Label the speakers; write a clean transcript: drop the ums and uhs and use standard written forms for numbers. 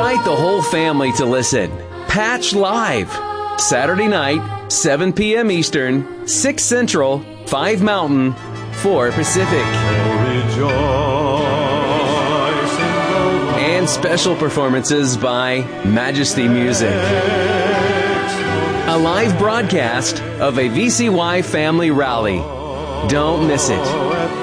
Speaker 1: invite the whole family to listen. Patch Live, Saturday night, 7 p.m. Eastern, 6 Central, 5 Mountain, 4 Pacific. And special performances by Majesty Music. A live broadcast of a VCY family rally. Don't miss it.